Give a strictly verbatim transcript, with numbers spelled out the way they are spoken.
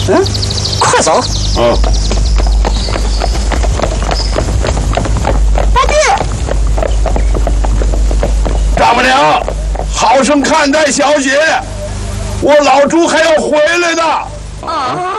嗯，快走。 嗯。 大弟， 丈母娘，好生看待小姐，我老朱还要回来的。 啊。